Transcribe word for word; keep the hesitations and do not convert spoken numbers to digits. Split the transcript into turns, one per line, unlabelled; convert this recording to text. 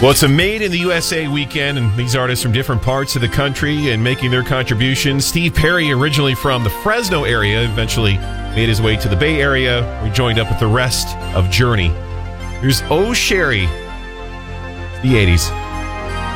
Well, it's a Made in the U S A weekend, and these artists from different parts of the country and making their contributions. Steve Perry, originally from the Fresno area, eventually made his way to the Bay Area. We joined up with the rest of Journey. Here's Oh Sherry, the eighties.